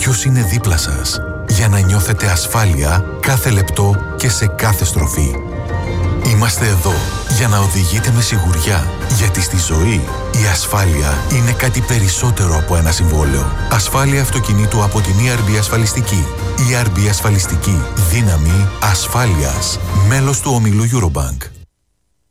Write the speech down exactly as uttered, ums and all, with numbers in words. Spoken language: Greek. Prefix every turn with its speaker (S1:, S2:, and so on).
S1: ποιος είναι δίπλα σας, για να νιώθετε ασφάλεια κάθε λεπτό και σε κάθε στροφή. Είμαστε εδώ για να οδηγείτε με σιγουριά, γιατί στη ζωή η ασφάλεια είναι κάτι περισσότερο από ένα συμβόλαιο. Ασφάλεια αυτοκινήτου από την ι αρ μπι Ασφαλιστική. ι αρ μπι Ασφαλιστική. Δύναμη ασφάλειας. Μέλος του ομίλου Eurobank.